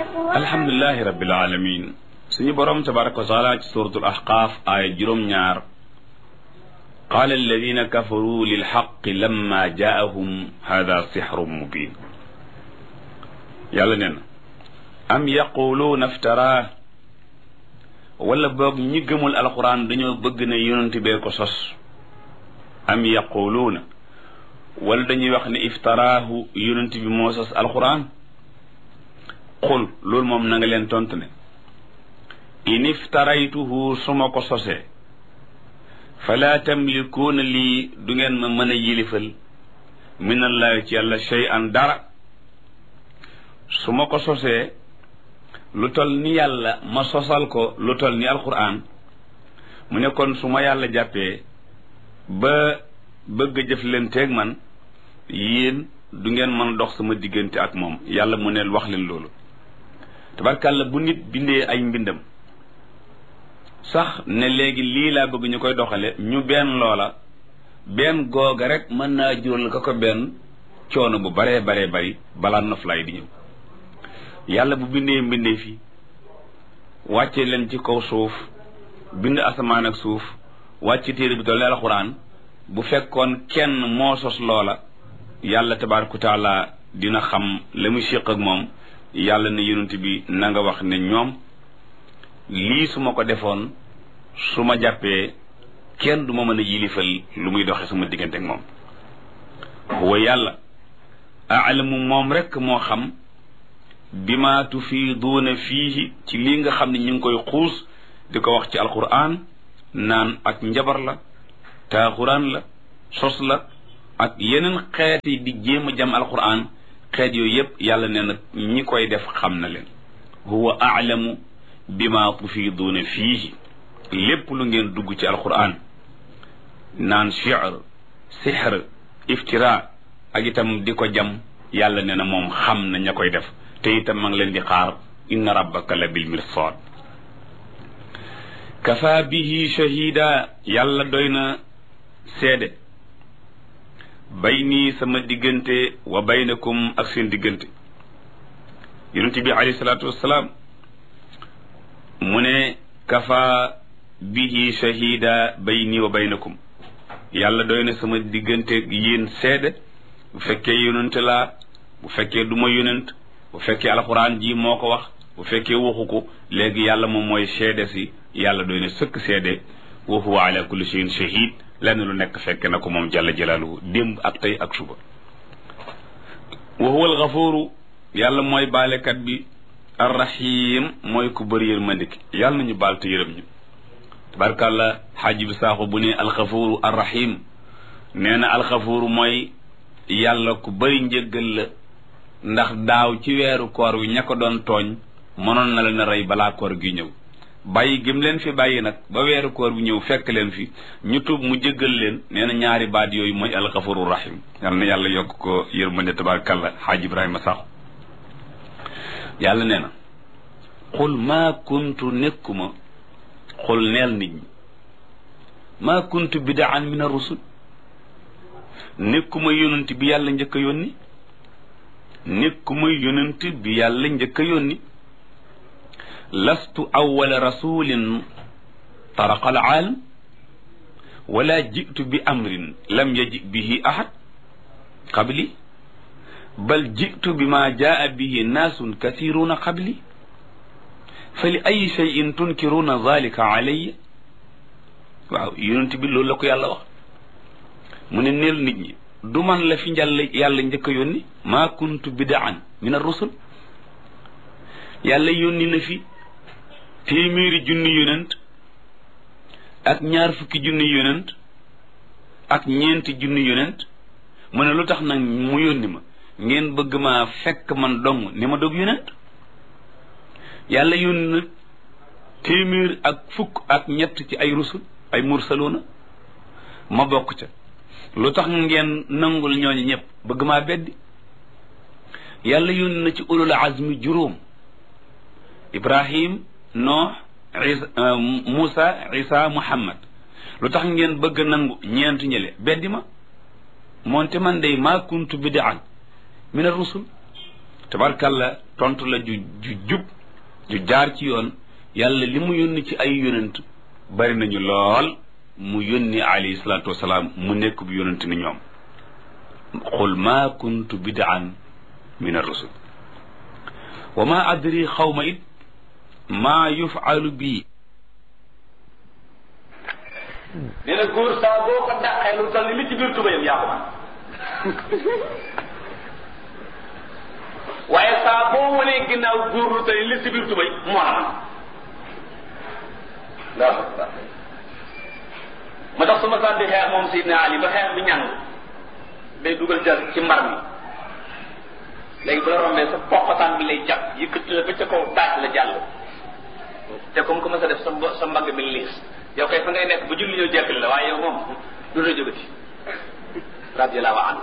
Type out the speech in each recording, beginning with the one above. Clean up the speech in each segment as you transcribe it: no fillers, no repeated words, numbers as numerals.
alhamdulilahi rabbil alamin suñu boroom tabaraka wa taala ci suratul ahqaaf aaya juróom-ñaar qaala alladina kafaru lilxaqi lamma jaahum hada sixrun mubin yàlla nee na am yaquluuna aftaraa wala boog ñi gëmul alquran dañoo bëgg ne yonent bee ko sos am yaquluuna wala dañuy wax ne iftaraahu yonent bi moo sos alquran qul loolu moom na nga leen tontu ne in iftaraytuhu su ma ko sosee fala tamlikuuna lii du ngeen ma mën a yilifal minallahi ci yàlla shay'an dara su ma ko sosee lu tol ni yàlla ma sosal ko lu tol ni alquran mu ne kon su ma yàlla jàppee ba bëgg a jëf leen teeg man yéen du ngeen mën a dox sama diggante ak moom yàlla mu ne wax leen loolu tabarkàlla bu nit bindee ay mbindam sax ne léegi lii laa bëgg ñu koy doxale ñu benn loola benn googa rek mën naa jural ka ko benn coono bu baree bari balaa noflaay di ñëw yàlla bu bindee mbindee fi wàcce leen ci kaw suuf bind asamaan ak suuf wàcce téere bi toll alxuraan bu fekkoon kenn moo sos loola yàlla tabaaraka wa taala dina xam la muy séq ak moom yàlla ne yonent bi na nga wax ne ñoom lii su ma ko defoon su ma jàppee kenn du ma mën a yilifal lu muy doxe sama diggante ak moom huwa yàlla aalamu moom rekk moo xam bima tufiiduuna fiihi ci lii nga xam ne ñu ngi koy xuus di ko wax ci alquran naan ak njabar la taaxuraan la sos la ak yeneen xeet yi di jéem a jam alquran xeet yooyu yépp yàlla nee na ñi koy def xam na leen huwa aalamu bima tufiiduuna fiihi lépp lu ngeen dugg ci alquran naan shi'r sihr iftira ak itam di ko jam yàlla nee na moom xam na ña koy def te itam ma ngi leen di xaar inna rabbaka la bil mirsad kafa bihi shahida yàlla doy na seede bayni sama diggante wa baynakum ak seen diggante yonent bi alayhi salaatu wassalaam mu ne kafa bihi shahida bayni wa baynakum yàlla doy na sama diggante yéen seede bu fekkee yonent laa bu fekkee du ma yonent bu fekkee alxuraan ji moo ko wax bu fekkee waxu ko léegi yàlla moom mooy seede si yàlla doy na sëkk seede wa huwa ala kulli shay'in shahid lenn lu nekk fekke na ko moom jalla jalaaluhu démb ak tey ak suba wa huwa alxafuru yàlla mooy baalekat bi arrahim mooy ku bëri yërmande ki yàlla nañu baal te yërëm ñu tabarkàlla xaaji bi saaxu bu ne alxafuru arrahim nee na alxafuru mooy yàlla ku bëri njëggal la ndax daaw ci weeru koor wi ña ko doon tooñ mënoon na leen a rey balaa koor gi ñëw bàyyi gëm leen fi bàyyi nag ba weeru koor bi ñëw fekk leen fi ñu tuub mu jéggal leen nee na ñaari baat yooyu mooy alxafuru rahim yal na yàlla yokk ko yërmande tabarakalla xaaj Ibrahima Sakho yàlla nee na xul maa kuntu nekkuma xul neel nit ñi maa kuntu bidaan min ar-rusul nekkuma yonent bi yàlla njëkk a yónni nekkuma yonent bi yàlla njëkk a yónni lastu awwala rasulin taraqa al aalam wala jitu bi amrin lam yaji bihi ahad qabli bal jitu bima jaa bihi naasun kathiruna qabli fa li ay cheyin tunkiruna dalika alayya waaw yonent bi loolu la ko yàlla wax mu ne neel nit ñi du man la fi yàlla njëkk a yónni maa kuntu bidaan min ar-rusul yàlla yónni na fi téeméeri junni yonent ak ñaar fukki junni yonent ak ñeenti junni yonent mu ne lu tax nag mu yónni ma ngeen bëgg maa fekk man dong ni ma dog yonent yàlla yónni na téeméer ak fukk ak ñett ci ay rusul ay mursaluna ma bokk ca lu tax ngeen nangul ñooñu ñëpp bëgg maa beddi yàlla yónni na ci ulul azmi juróom Ibrahim Nooh Musa Isa Muhammad lu tax ngeen bëgg nangu ñeent ñële beddi ma moonte man day maa kuntu bid'an min ar-rusul tabarkalla tontu la ju jub ju jaar ci yoon yàlla li mu yónni ci ay yonent bari nañu lool mu yónni alayhi salaatu wasalaam mu nekk bu yonent ni ñoom qul ma kuntu bid'an min ar-rusul wa ma adri xawma it maa yufalu bii nee na góor saa boo ko dàqee lu toll ni li ci biir tubayam yaa ko man waaye saa boo wanee ginnaaw góor lu toll ni li ci biir tubay moo la man waaw ma tax su ma sànni xeex moom Seydina Ali ba xeex bi ñàng day dugal jar ci mbar mi léegi bu la rombee sa poqataan bi lay jàpp yëkkati la ba ca kaw taaj la jàll te comme que ma sa def sa mbagg mi liis yow kay fa ngay nekk ba julli ñëw jekkali la waaye yow moom du la jógati radiyallahu anhu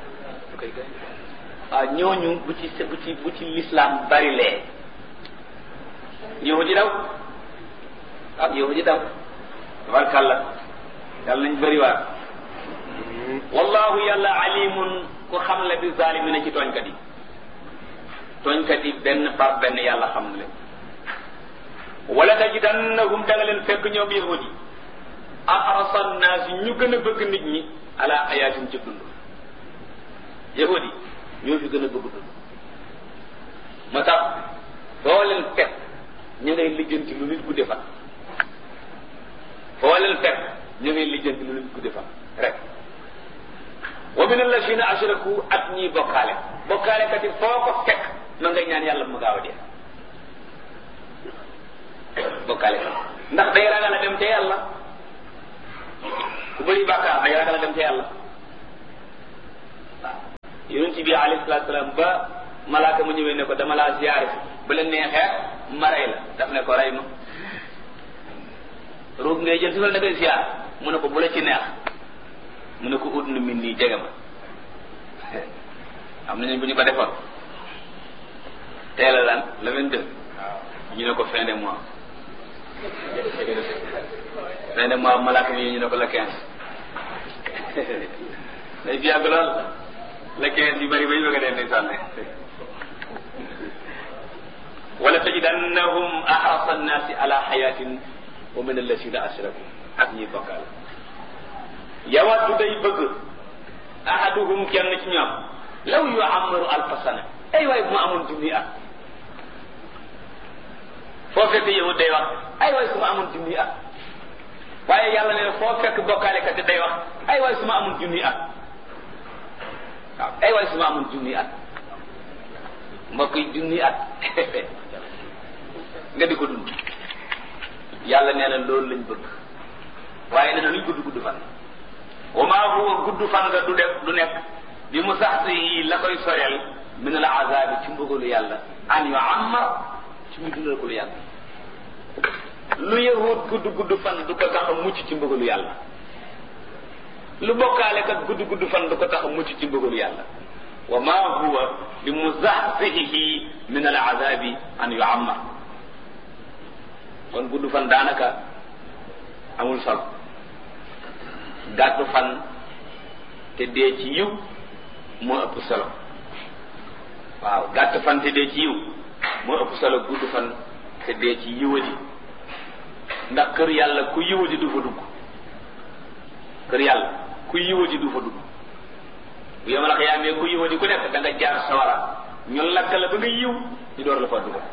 waaw ñooñu bu ci l'islam bari lee yow ji daw yow ji daw tabarkàlla yàlla nañ bëri waat wallahu yàlla alimun ku xam le bi zalimina ci tooñkat yi benn par benn yàlla xam le wala tajidannahum da nga leen fekk ñoom yahudi ahrasa nnaas ñu gën a bëgg nit ñi ala xayaatin ci dund yahudi ñoo fi gën a bëgg dund ma tax foo leen fekk ñu ngay lijjanti lu nit gudde fan foo leen fekk ñu ngay lijjanti lu nit gudde fan rek wa min allazina ashraku ak ñiy bokkaale kat yi foo ko fekk ma ngay ñaan yàlla mu gaaw a dee bokkaale ndax day ragal a dem ca yàlla ku bëri bàkkaar day ragal a dem ca yàlla waaw yonent bi alayhi salaatu salaam ba malaaka mu ñëwee ne ko dama laa ziyaare bu la neexee ma rey la daf ne ko rey ma ruug ngay jël si wala da ngay ziyaar mu ne ko bu la ci neex mu ne ko ut na min nii jege ma am nañu bu ñu ko defoon teel a lan le 22 ñu ne ko fin de mois fin de mois malaaka mi ñu ne ko le 15 day fi yàgg lool le 15 yu bëri ba ñu bëgg a dee ndeysaan wala tajidannahum ahrasa annaasi ala hayatin wa min alladina ashraku ak ñuy bokkaal yawaddu day bëgg ahaduhum kenn ci ñoom law yu'ammaru alfa sana ay waay bu ma amoon junni at foo fekk yahud day wax ay waay su ma amoon junni at waaye yàlla ne foo fekk bokkaalekat day wax ay waay su ma amoon junni at waaw ay waay su ma amoon junni at mbokk yi junni at nga di ko dund yàlla nee na loolu lañ bëgg waaye nee na luñ gudd fan wa maa huwa gudd fan nga du nekk bi mu sax si la koy soreel min al azabi ci mbugalu yàlla an yu ammar ci mu dundal ko lu yàlla lu yahut gudd fan du ko tax a mucc ci mbugalu yàlla lu bokkaale kat gudd fan du ko tax a mucc ci mbugalu yàlla wa maa huwa bi muzahzihi min al azabi an yu ammar kon gudd fan daanaka amul solo gàttu fan te dee ci yiw moo ëpp solo waaw gàtt fan te dee ci yiw moo ëpp solo gudd fan te dee ci yiwadi ndax kër yàlla ku yiwadi du fa dugg kër yàlla ku yiwadi du fa dugg bu yemal xiyaamee ku yiwadi ku nekk da nga jaar sawara ñu lakk la ba nga yiw ñu door la fa dugg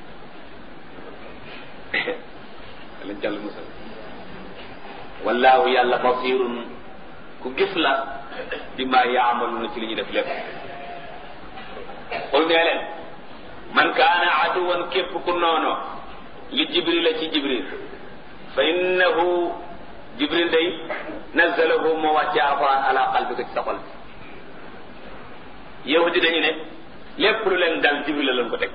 lañ jàll musal wallahu yàlla basirun ku gis la bi ma yaamaluna ci li ñu def lépp xul nee leen man kaana aduwan képp ku noono li jibril ci jibril fa innahu jibril day nazzalahu moo wàcce alquran ala qalbika ci sa xol bi yahudi dañu ne lépp lu leen dal jibril la leen ko teg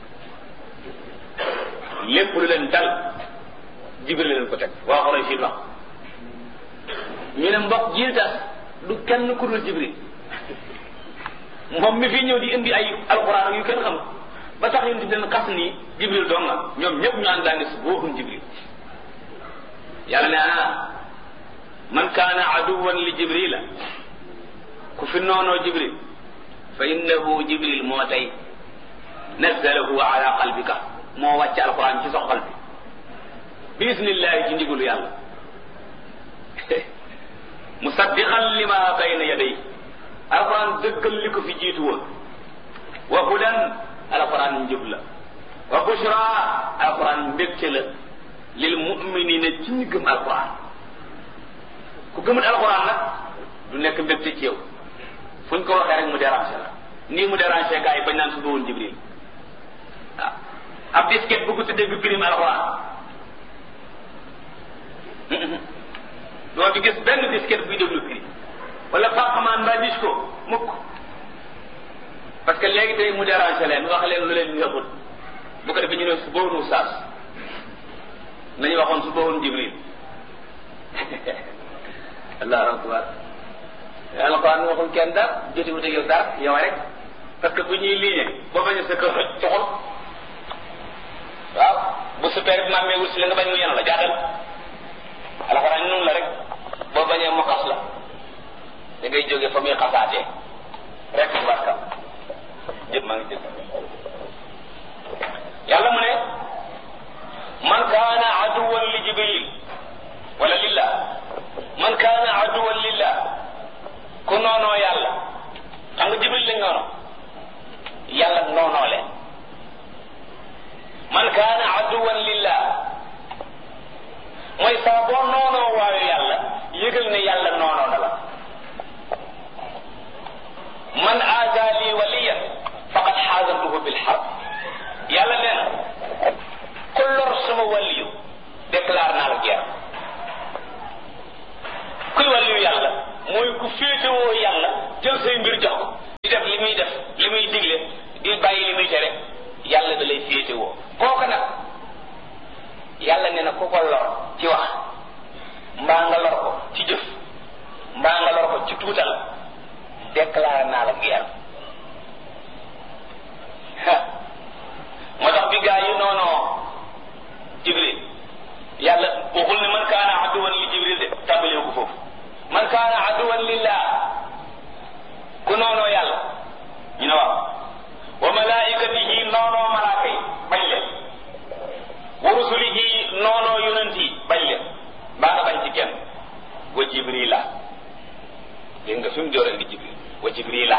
lépp lu leen dal jibril la leen ko teg waa xoroy siit wax ñu ne mbokk jiil tas du kenn ku dul jibril moom mi fi ñëw di indi ay alquran yu kenn xam ba tax ñu di leen xas ni jibril dong nga ñoom ñëpp ñu ànd daane su booxum jibril yàlla ne man kaana aduwan li jibrila ku fi noonoo jibril fa innahu jibril moo tey nazzalahu ala qalbika moo wàcc alquran ci sa xol bi bismillahi ci ndigalu yàlla musaddiqan lima bayna yaday alquran dëggal li ko fi jiitu woon wa hudan alquran njub la wa bushra alquran mbégte la lil mu'minina ci ñi gëm alquran ku gëmul alquran nag du nekk mbégte ci yow fuñ ko waxee rek mu déranger la nii mu déranger gars yi bañ naan suba woon jibril waaw ab disket bu ko tuddee bi birim alquran doo fi gis benn disket buy déglu prix wala fàqamaan mbaa dis ko mukk parce que léegi tey mu déranger leen wax leen lu leen neexut bu ko defee ñu ne suba woon Oustaz nañu waxoon suba woon jibril allahu akbar alquran waxul kenn dara jotiwut ak yow dara yow rek parce que bu ñuy liggéey boo bañ a sa kër coxul waaw bu super bi maamee wut si la nga bañ mu yenu la jaaxal alquran noonu la rek boo bañee mu xas la da ngay jógee fa muy xasaatee rek barka jëpp maa ngi jël yàlla mu ne man kaana aduwan li jibril wala lillah man kaana aduwan lillah ku noonoo yàlla xam nga jibril lañ noono yàlla noonoo leen man kaana aduwan lillah mooy saa boo noonoo waayu yàlla yëgal ne yàlla noonoo na la man aada li waliyan faqad xaazantuhu bil harb yàlla nee na ku lor sama waliyu déclare naa la guerre kuy waliyu yàlla mooy ku féetewoo yàlla jël say mbir jox ko di def li muy def li muy digle di bàyyi li muy tere yàlla da lay féetewoo kooku nag yàlla nee na ku ko lor ci wax mbaa nga lor ko ci jëf mbaa nga lor ko ci tuutal déclaré naa la guerre moo tax bi gaa yi noonoo jibril yàlla waxul ne man kaana aduwan li jibril de tàmbalee ko foofu man kaana aduwan lillah ku noonoo yàlla ñu ne waaw wa malaikatihi noonoo malaaka yi bañ leen wa rusulihi noonoo yonent yi bañ leen baa nga bañ ci kenn wa jibrila dégg nga fi mu door indi jibril wa jibrila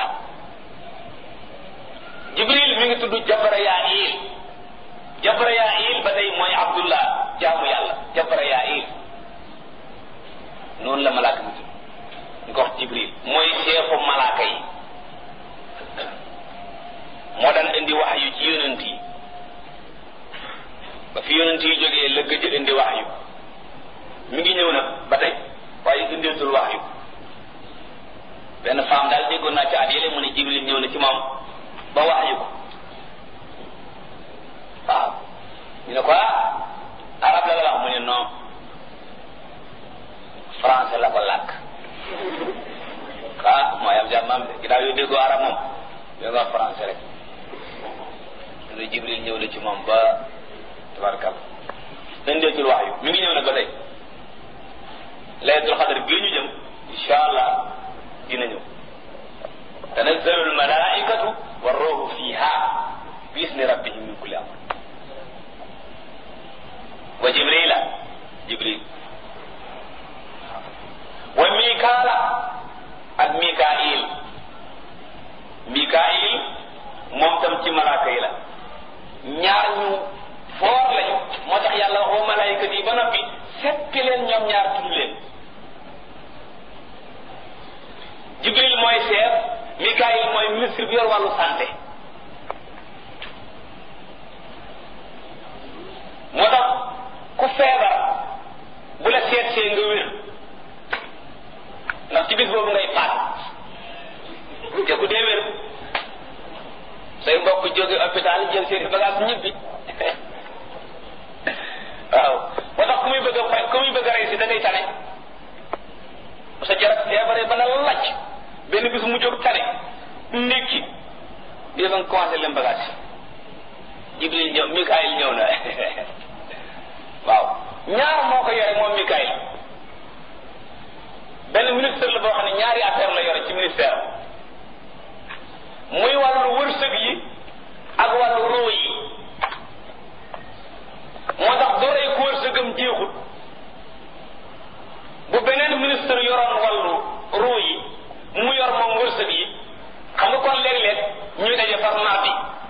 jibril mi ngi tudd Jabrayail Jabrayail ba tey mooy Abdullah jaamu yàlla Jabrayail noonu la malaaka mi tudd ñu ko wax jibril mooy chefu malaaka yi moo daan indi wax yu ci yonent yi ba fi yonent yi jógee la gëj indi wax yu mi ngi ñëw nag ba tey waaye indeetul wax yu benn femme daal déggoon naa ci at yële mu ne jibril ñëw na ci moom ba wax yu ko waaw ñu ne ko arab la wax mu ne non français la ko làkk mooy am jàmmam de ginnaaw yu déggoo arab moom da nga wax français rek mu ne jibril ñëw na ci moom ba tabarkal indeetul wax yu mi ngi ñëw nag ba tey laylatul xadar bii ñu jëm insha allah dina ñëw tanazzalu almalaikatu warruhu fiha bi isni rabbihim min kulli amr wa jibrila jibril wa mikaala ak mikail mikail moom tam ci malaaka yi la ñaar ñu foor lañu moo tax yàlla waxoo malaaykat yi ba noppi seppi leen ñoom ñaar tudd leen jibril mooy chef mikail mooy ministre bi yor wàllu santé moo tax ku feebar bu la seetsee nga wér ndax ci bis boobu ngay faat te ku dee wér say mbokk jóge hôpital jël seeni bagage ñibbi waaw moo tax ku muy bëgg a fay ku muy bëgg a rey si da ngay tane sa jarab feebaree ba na lacc benn bis mu jóg tane ndékki di ba nga commencé leen bagage jibril ñëw mikaayil ñëw na waaw ñaar moo ko yore moom mikaayil benn ministre la boo xam ne ñaari affaire la yore ci ministère muy wàllu wërsëg yi ak wàllu ruu yi moo tax du rey ko wërsëgam jeexut bu beneen ministre yoroon wàllu ruu yi mu yor moom wërsëg yi xam nga kon léeg-léeg ñuy daje far mardi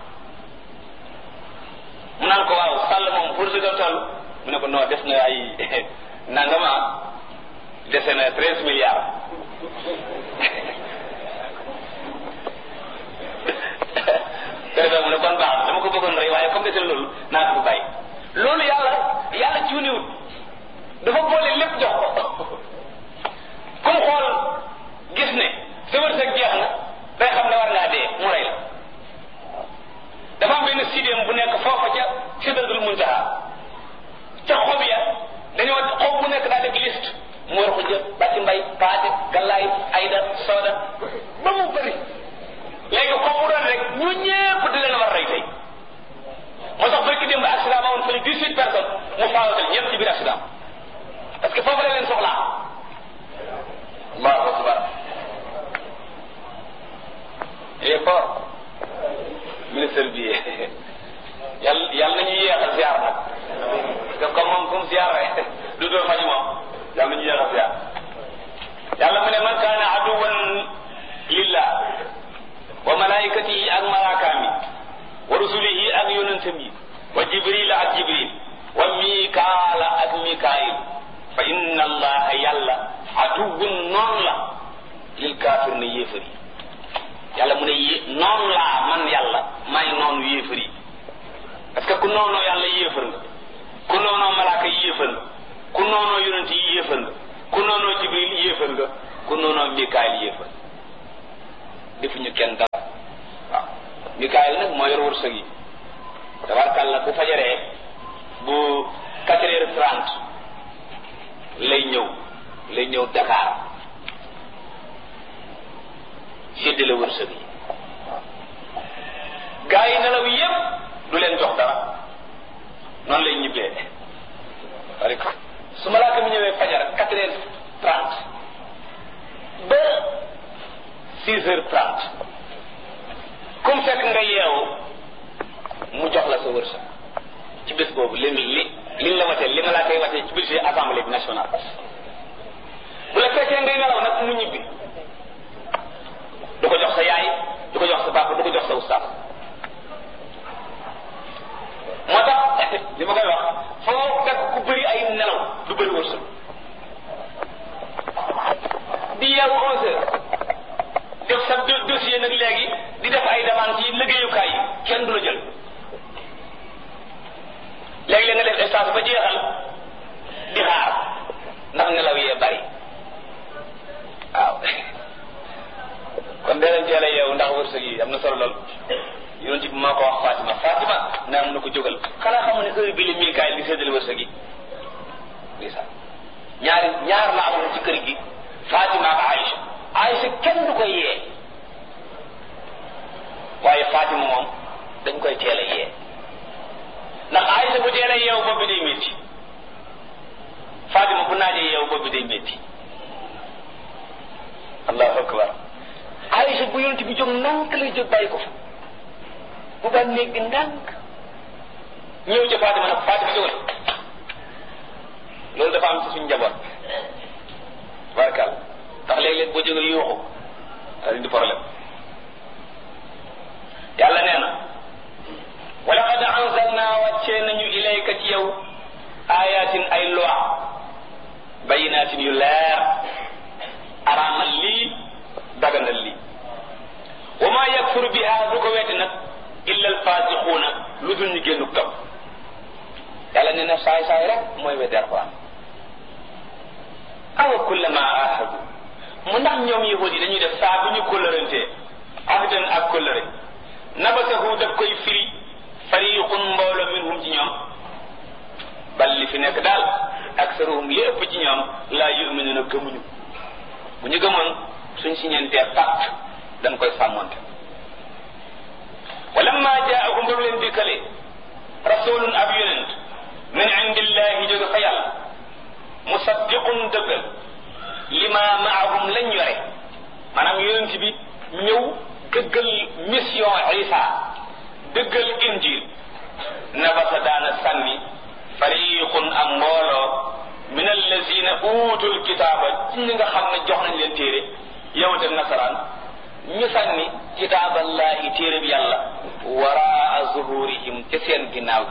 mu naan ko waaw sàll moom wërsëgam toll mu ne ko non des na ay nangama dese na 13 milliards préfet mu ne kon baax dama ko bëggoon rek waaye comme dese na loolu naa ko bàyyi loolu yàlla cuuniwut dafa boole lépp jox ko comme xool gis ne sa wërsëg jeex na day xam ne war ngaa dee mu rey la dafa am benn sidéem bu nekk foofa ca Sidratul Muntaha ca xob ya dañoo xob bu nekk daa def liste mu war ko jël bàcc mbay paate gallaay ayda sooda ba mu bëri léegi xob bu doon rek ñu ñépp di leen war a rey tey moo tax barki démb accident ba woon fële 18 personnes mu faawatal ñëpp ci biir accident parce que foofu la leen soxlaa allahu akbar il est fort ministre bi yàlla nañu yéexal ziar nag parce que comme moom comme ziar rek du doo fañu moom yàlla nañu yéexal ziar yàlla mu ne man kaana aduwan lillah wa malaikatihi ak malaakaam yi wa rusulihi ak yonentam yi wa jibril ak jibril wa mikaala ak mikaayil fa inna allaha yàlla aduwun noonu la lil kaafir na yéefar yi yàlla mu ne noonu laa man yàlla may noonu yéefar yi parce que ku noonoo yàlla yéefar nga ku noonoo malaaka yi yéefar nga ku noonoo yonent yi yéefar nga ku noonoo jibril yéefar nga ku noonoo mikaayil yéefar defuñu kenn dara waaw mikaayil nag moo yor wërsëg yi tabarkàlla bu fajaree bu 4h30 lay ñëw Dakar séddale wërsëg yi gaa yi nelaw yépp du leen jox dara noonu lay ñibbee rek su malaaka mi ñëwee fajar 4h30 ba 6h30 comme fekk nga yeewu mu jox la sa wërsëg ci bés boobu liñ la watee li malaaka yi watee ci budget assemblée bi nationale bu la fekkee ngay nelaw nag mu ñibbi du ko jox sa yaay du ko jox sa papa du ko jox sa ustaas moo tax li ma koy wax foo fekk ku bëri ay nelaw du bëri wërsëg di yeewu 11h def sa dossier nag léegi di def ay demande ci liggéeyukaay yi kenn du la jël léegi-léeg nga def stage ba jeexal di xaar ndax nelaw yee bari waaw kon dee leen teel a yeewu ndax wërsëg yi am na solo lool yonent bi maa ko wax Fatima naa mun na ko jógal xanaa xamu ne heure bi la Mikaayil di séddale wërsëg yi ndeysaan ñaar la amoon ci kër gi Fatima ak Aïcha kenn du koy yee waaye Fatima moom dañ koy teel a yee ndax Aïcha bu teel a yeewu bopp bi day métti Fatima bu naajee yeewu bopp bi day métti allahu akbar Aïcha bu yonent bi jóg ndànk lay jóg bàyyi ko fa bu ba néeg bi ndànk ñëw ca Fatima nag Fatima jógal loolu dafa am ci suñu njaboot barkal ndax léeg-léeg boo jógee yuuxu daal di problème yàlla nee na wa laqad anzalna wàccee nañu ilayka ci yow ayatin ay loi bayinatin yu leer araamal lii daganal lii wa ma yakfuru biha du ko wetti nag illa alfasiquuna lu dul ñu génnu topp yàlla nee na saay rek mooy weddi Alxuraan awa kullama ahadu mu ndax ñoom yahud yi dañuy def saa bu ñu kóllërantee ahdan ak kóllëre nabasahu daf koy firi fariqun mbooloo minhum ci ñoom bal li fi nekk daal aksaruhum li ëpp ci ñoom laa yu'minuuna gëmuñu bu ñu gëmoon suñ siñentee pacte dañ koy sàmmonte walamma jaahum ba leen dikkale rasulun ab yonent min indillahi jóge fa yàlla musaddiqun dëggal lima maahum lañ yore maanaam yonent bi ñëw dëggal mission Isa dëggal injil nabasa daana sànni fariqun am mbooloo min allazina utul kitaaba ci ñi nga xam ne jox nañ leen téere yawut ak nasaraan ñu sànni kitaaballahi téere bi yàlla waraa zuhurihim ca seen ginnaaw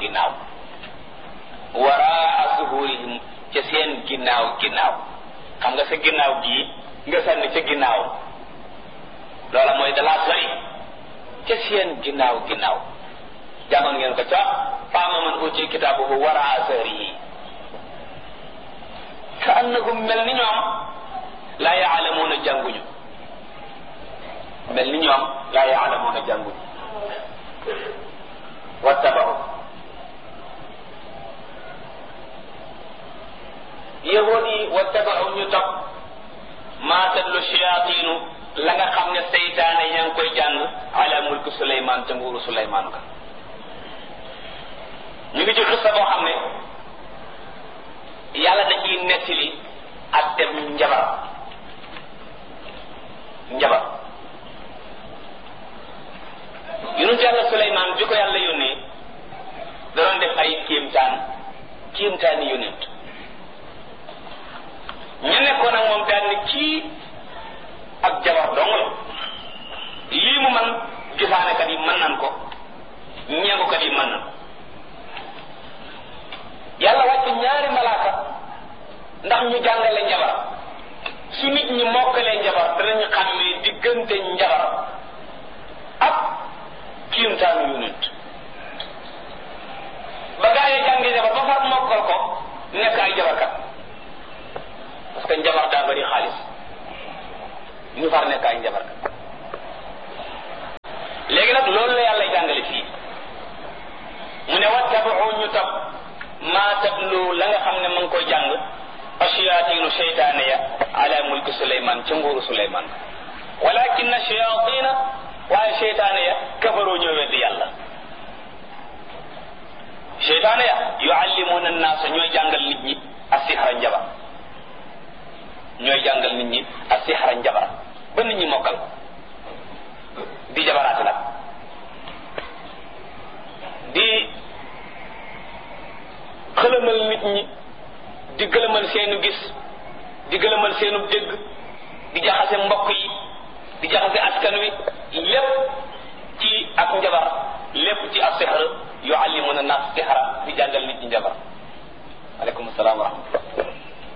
waraa zuhurihim ca seen ginnaaw xam nga sa ginnaaw gii nga sànni ca ginnaaw loola mooy dalaa sori ca seen ginnaaw jàngoon ngeen ko ca faama man uti kitaabahu waraa zahrihi ka annahum mel ni ñoom laa yaalamuuna jànguñu wattaba'u yahuud yi wattaba'u ñu topp maa tatlu shayaatiinu la nga xam ne seytaane yaa ngi koy jàng ala mulki Suleymaan ca nguuru Suleymaan ka ñu ngi ci xissa boo xam ne yàlla da ciy nettali ak dem njabar yonent yàlla Suleymaan bi ko yàlla yónnee da doon def ay kéemtaani yonent ñu nekkoon ak moom daan ni kii ak jabar dong la lii mu man gisaanekat yi mën nan ko ñeegukat yi mën nan yàlla wàcc ñaari malaaka ndax ñu jàngale njabar su nit ñi mokkalee njabar danañu xam ne diggante njabar ak kiimtaanu yonent ba gaa yi jàngi njabar ba far mokkal ko nekk ay jabarkat parce que njabar daa bari xaalis ñu far nekk ay njabarkat léegi nag loolu la yàlla jàngale fii mu ne wattaba'u ñu topp maa tatlu la nga xam ne ma ngi koy jàng ashayaatinu seytaane ya ala mulki Suleymaan ca nguuru Suleymaan walakinna shayaatina waaye seytaane ya kafaroo ñoo weddi yàlla seytaane ya yuallimuuna annaasa ñooy jàngal nit ñi as-sihra njabar ba nit ñi mokkal di jabaraate nag di xëlëmal nit ñi di gëlëmal seenu gis di gëlëmal seenu dégg di jaxase mbokk yi di jaxase askan wi lépp ci ak njabar lépp ci as-sihr yuallimuna nas sihra di jàngal nit ñi njabar aleykum salaam wa rahmatullah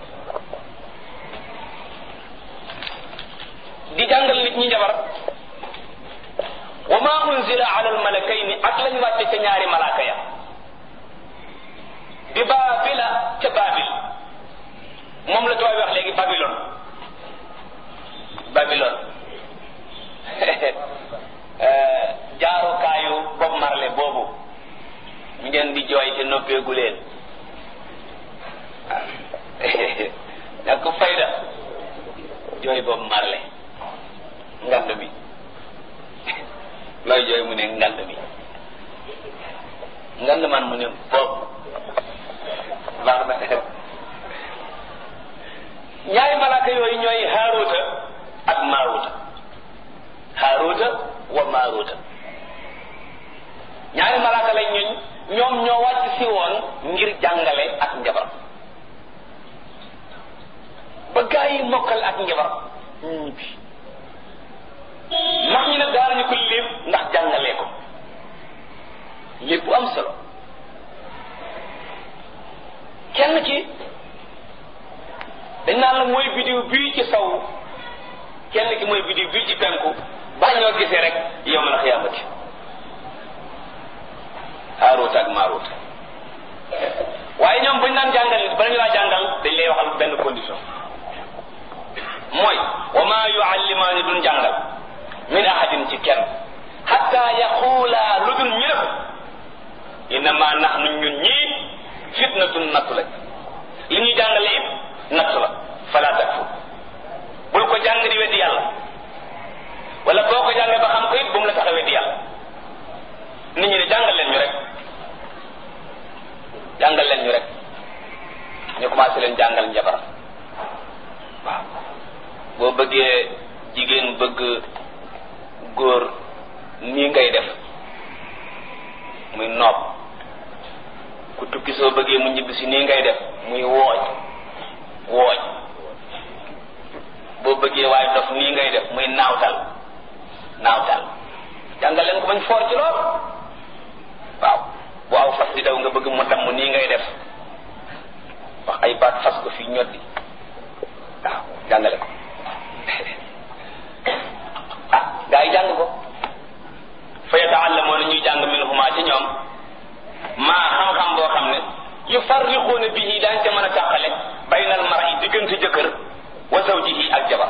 di jàngal nit ñi njabar wa ma unzila ala al malakayni ak lañu wàcce ca ñaari malaaka ya bi Baabila ca Baabil moom la tooy wax léegi Babylone jaarukaayu Bob Marley boobu ngeen di jooy te noppeegu leen da ko fayda jooy Bob Marley ngand mi looy jooy mu ne ngand mi ngand man mu ne Bob baax na ñaari malaaka yooyu ñooy Haaruuta ak Maaruuta Haaruuta wa Maaruuta ñaari malaaka lañ ñoom ñoo wàcc si woon ngir jàngale ak njabar ba gaa yi mokkal ak njabar ñibbi ndax ñu ne daanañu ko lépp ndax jàngalee ko lépp bu am solo kenn ki dañ naan la mooy bidiw bii ci saw kenn ki mooy bidiw bii ci penku ba ñoo gisee rek yawmal xiyaamati Haaruuta ak Maaruuta waaye ñoom buñ naan jàngal nit bala ñu laa jàngal dañ lay waxal benn condition mooy wa maa yuallimaani duñ jàngal min ahadin ci kenn hatta yaxuulaa lu dul ñu ne ko innama nahnu ñun ñii fitnatun nattu lañ li ñuy jàngale it nattu la fala takfu bul ko jàng di weddi yàlla wala boo ko jàngee ba xam ko it bu mu la tax a weddi yàlla nit ñi ne jàngal leen ñu rek ñu commencé leen jàngal njabar waaw boo bëggee jigéen bëgg góor nii ngay def muy noob. ku tukki soo bëggee mu ñibbisi nii ngay def muy wooj boo bëggee waaye dof nii ngay def muy naawtal jàngal leen ko bañ foor ci lool. waaw bu aw fas di daw nga bëgg mu damm nii ngay def wax ay baat fas ko fii ñoddi waaw jàngale ko gaa yi jàng ko fa yata'allamuuna ñuy jàng minhumaa ci ñoom maa xam-xam boo xam ne yufarriquuna bihi daañu ca mën a tàqale baynal mar'i diggante jëkkër wa zawjihi ak jabar.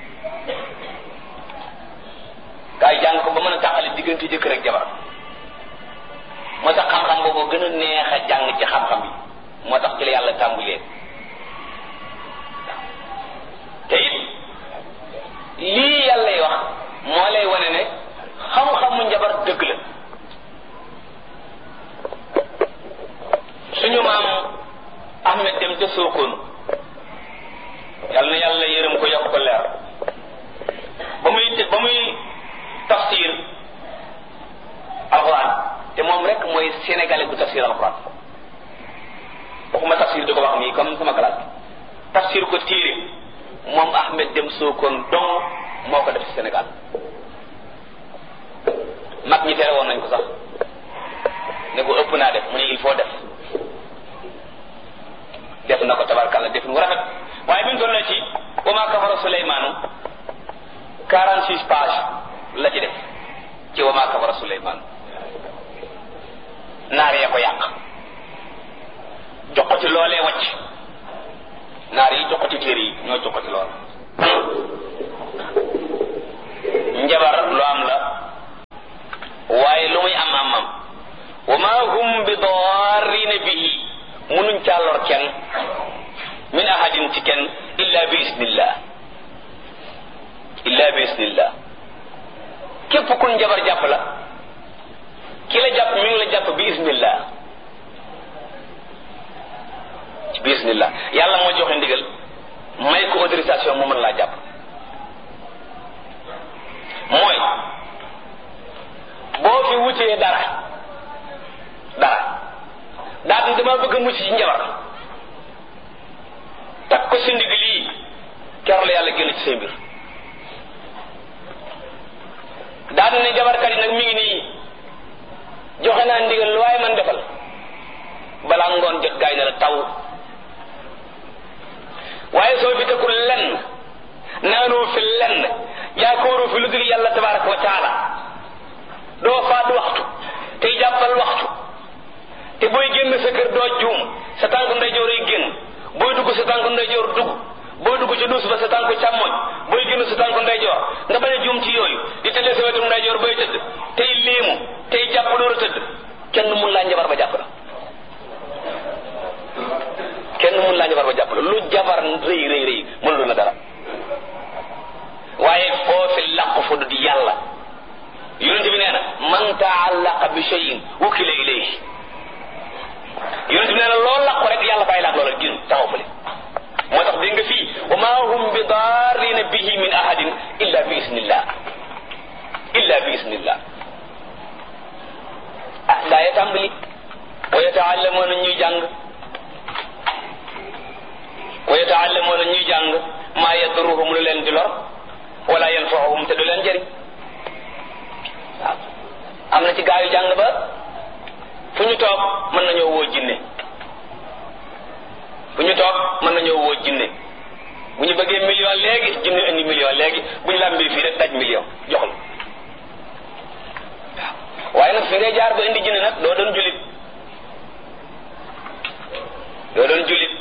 gaa yi jàng ko ba mën a tàqale diggante jëkkër ak jabar moo tax xam-xam boobu gën a neex a jàng ci xam-xam yi moo tax ci la yàlla tàmbulee. te it lii yàllay wax moo lay wane ne xam-xamu njabar dëgg la. suñu maam Ahmed dem ca Sokone yàlla na yàlla yërëm ko yokk ko leer ba muy tafsir alxuraan te moom rek mooy sénégalais bu tafsir alxuraan waxuma tafsir di ko wax nii comme sama classe tafsir ko téere moom Ahmed dem Sokone dong moo ko def ci Sénégal. mag ñi tere woon nañ ko sax ne ko ëpp naa def mu ne il faut def na ko tabarkalla def nu rafet waaye bi ñu toll ci wa maa kafara Suleymaanu 46 pages la ci def ci wa maa kafara Suleymaanu naar yee ko yàq jox ko ci loolee wàcc naar yi jox ko ci téere yi ñoo jox ko ci lool. njabar lu am la waaye lu muy am wa maa hum bi darrina bihi munuñ caa lor kenn min ahadin ci kenn illa bi isnillah képp ku njabar jàpp la ki la jàpp mi ngi la jàpp bi isnillah yàlla moo joxe ndigal may ko autorisation mu mën laa jàpp. mooy boo fi wutee dara daal di dama bëgg a mucc ci njabar takk ko si ndig lii keroog la yàlla génn ci say mbir. daal di ne jabarkat yi nag mi ngi nii joxe naa ndigal lu waaye man defal balaa ngoon jot gaay na la taw. waaye soo fi tekkul lenn naanoo fi lenn yaakaaroo fi lu dul yàlla tabaraka wa taala doo faat waxtu tey jàppal waxtu te booy génn sa kër doo juum sa tànku ndeyjoor yi génn booy dugg sa tànku ndeyjoor dugg booy dugg ci duus ba sa tànku càmmoñ booy génn sa tànku ndeyjoor nga bañ a juum ci yooyu di tëddee sa wetum ndeyjoor booy tëdd tey léemu tey jàpp door a tëdd kenn mun laa njabar ba jàpp la. lu jabar rëy mënul la dara waaye foofi làqu fu di yàlla. yonent bi nee na man taallaqa bi shay'in wukila ilayhi. yonent bi nee na loo làqu rek yàlla bàyyi laak loola gën taxaw fële. moo tax dégg nga fii wa ma hum bi darrina bihi min ahadin illa bi isnillah daa ya tàmbali wa yata'allamuna ñuy jàng maa yadurruhum lu leen di lor wala yanfa'uhum te du leen jëriñ. waaw am na ci gaa yu jàng ba fu ñu toog mën nañoo woo jinne bu ñu bëggee million léegi jinne indi million léegi bu ñu làmbee fii rek daj million jox la. waaw waaye nag fi ngay jaar ba indi jinne nag doo doon jullit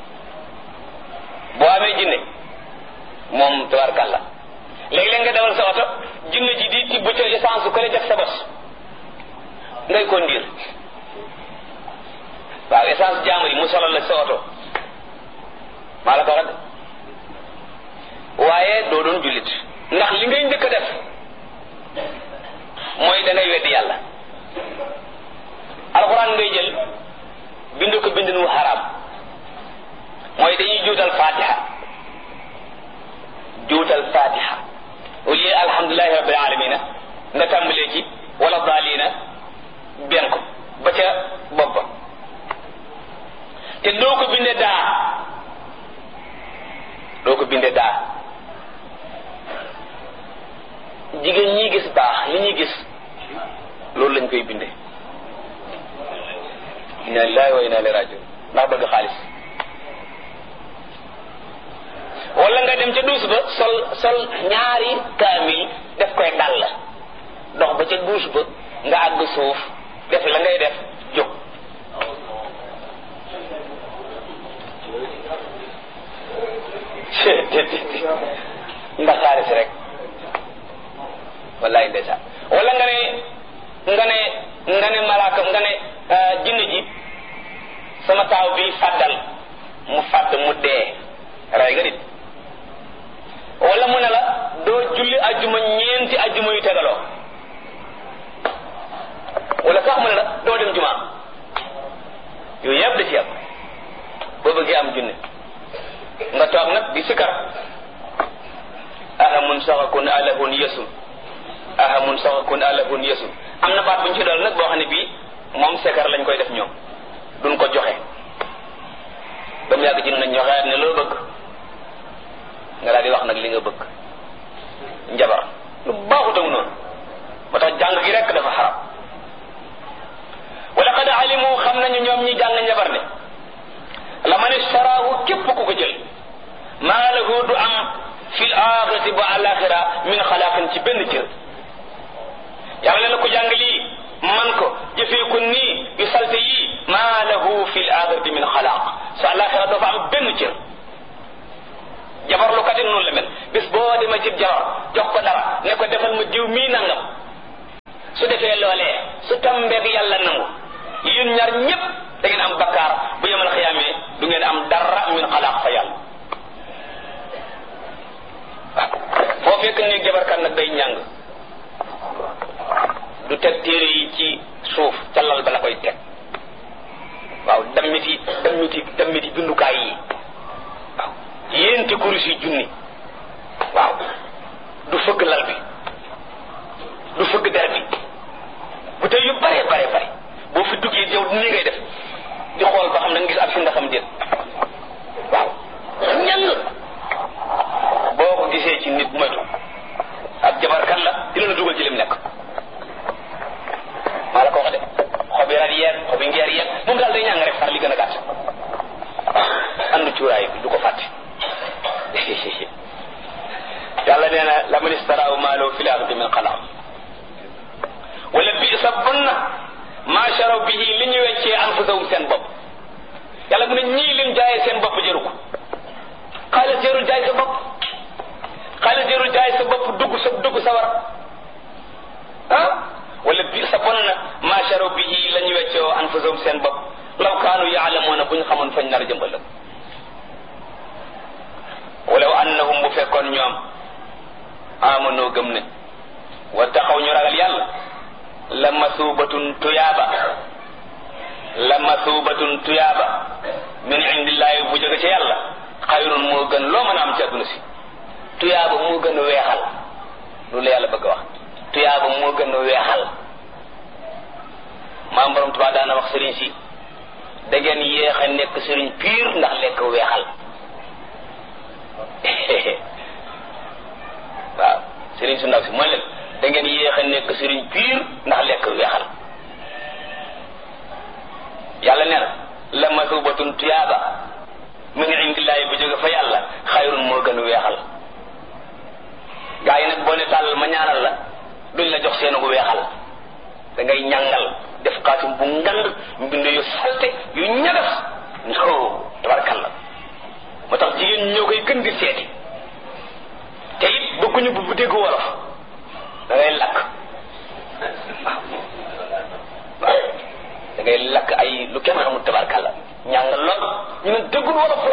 boo amee jinne moom tabarkàlla léegi-léeg nga dawal sa oto jinne ji di tibb ca essence su ko la def sa bos ngay conduire waaw essence jaamur yi mu solal la sa oto maa la ko rek waaye doo doon jullit ndax li ngay njëkk a def mooy da ngay weddi yàlla. alxuraan ngay jël bindu ko bindin wu xaraam mooy dañuy juutal fatiha au lieu alhamdulillahi rabbil alamina nga tàmbalee ci wala daalina benn ko ba ca bopp ba te doo ko binde daa jigéen ñi gis baax li ñuy gis loolu lañ koy binde inna lillahi wa inna ilayhi rajiun ndax bëgg xaalis wala nga dem ca duus ba sol ñaari kaamil def koy dal la dox ba ca duus ba nga àgg suuf def la ngay def jóg ndax xaalis rek wallaay ndeysaan wala nga ne malaaka nga ne jinne ji sama taaw bi fàddal mu fàdd mu dee ray nga nit wala mu ne la doo julli ajjuma ñeenti ajjuma yu tegaloo wala sax mu ne la doo dem jumaa yooyu yëpp da ci yàpp boo bëggee am junne nga toog nag di sikar ahamun saxakun alahun yesul ahamun saxakun alahun yesul am na baat bu ñu ci dool nag boo xam ne bii moom sikar lañ koy def ñoom duñ ko joxe ba mu yàgg ci nañ ñoxeat ne loo bëgg nga daal di wax nag li nga bëgg njabar lu baaxutamu noonu moo tax jàng gi rek dafa xaram wala qad alimu xam nañu ñoom ñi jàng njabar ne la man istaraahu képp ku ko jël maa lahu du am fil axirati ba alaxira min xalaaqin ci benn cër yàlla na ko jàng lii man ko jëfee ko nii yu salte yii maa lahu fil axirati min xalaaq sa alaxira doo fa am benn cër jabar lu katin noonu la mel bis boo demee ci jabar jox ko dara ne ko defal ma jiw mii nangam su defee loolee su tambeeg yàlla nangu yéen ñaar ñépp da ngeen am bakkaar bu yemal xiyaamee du ngeen am dara min xalaaq fa yàlla foo fekk ne jabarkat nag day ñàng du teg téere yi ci suuf ca lal ba la koy teg waaw dammiti bindukaay yi waaw yéenti kurus yi junni waaw du fëgg lal bi du fëgg der bi bu tey yu bare boo fi duggee yow nii ngay def di xool ba xam na nga gis ab fi ndaxam déet waaw ñan boo ko gisee ci nit moytu ak jabarkat la dina la dugal ci lim nekk maa la ko wax de xobi rat yeeg xobi ngeer yeeg moom daal day ñàng rek far li gën a gàtt andu cuuraay bi du ko fàtte yàlla nee na la man istaraahu maalahu fil ardi min xalaaq wala bi'sa bon na maa sharaw bihi li ñu weccee anfusahum seen bopp yàlla mu ne ñii lim jaayee seen bopp jëru ko xaalis jërul jaay sa bopp xaalis jërul jaay sa bopp dugg sa war ah wala bi'sa bon na maa sharaw bihi la ñu weccee anfusahum seen bopp law kaanu yaalamuuna bu ñu xamoon fañ nar a jëmbal walaw annahum bu fekkoon ñoom amanoo gëm ne wa taxaw ñu ragal yàlla la masuubatun tuyaaba min indillahi bu jóge ci yàlla xayrun moo gën loo mën a am ci àdduna si tuyaaba moo gën a weexal loolu la yàlla bëgg a wax tuyaaba moo gën a weexal maam borom Tuubaa daana wax sëriñ si da ngeen yéex a nekk sëriñ piir ndax lekk weexal waaw sëriñ su ndaw si mooy leen da ngeen yéex a nekk sëriñ piir ndax lekk weexal yàlla nee na la masubatun tuyaaba min indillahi bu jóge fa yàlla xayrun moo gën a weexal gaa yi nag boo ne tàllal ma ñaanal la duñ la jox seenu weexal da ngay ñàngal def xaatim bu ngand mbind yu salte yu ñagas no tabarkalla moo tax jigéen ñoo koy gën di seeti te it bëgguñu bu dégg wolof da ngay lakk waaw da ngay lakk ay lu kenn xamul tabarkalla ñàngal lool ñu ne déggul wolof